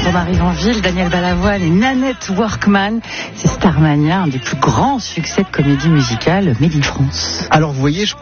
on arrive en ville, Daniel Balavoine et Nanette Workman. C'est Starmania, un des plus grands succès de comédie musicale made in France. Alors vous voyez,